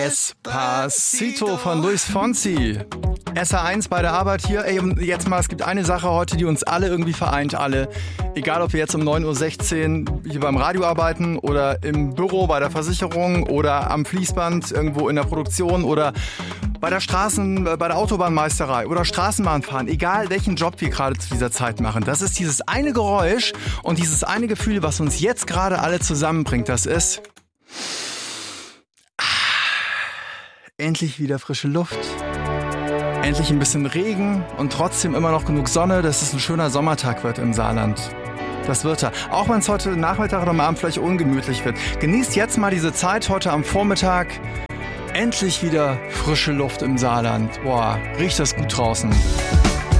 Despacito von Luis Fonsi. SR1 bei der Arbeit hier. Ey, jetzt mal, es gibt eine Sache heute, die uns alle irgendwie vereint, alle. Egal, ob wir jetzt um 9.16 Uhr hier beim Radio arbeiten oder im Büro bei der Versicherung oder am Fließband irgendwo in der Produktion oder bei der Autobahnmeisterei oder Straßenbahn fahren. Egal, welchen Job wir gerade zu dieser Zeit machen. Das ist dieses eine Geräusch und dieses eine Gefühl, was uns jetzt gerade alle zusammenbringt. Das ist endlich wieder frische Luft. Endlich ein bisschen Regen und trotzdem immer noch genug Sonne, dass es ein schöner Sommertag wird im Saarland. Das wird er. Auch wenn es heute Nachmittag oder am Abend vielleicht ungemütlich wird. Genießt jetzt mal diese Zeit heute am Vormittag. Endlich wieder frische Luft im Saarland. Boah, riecht das gut draußen.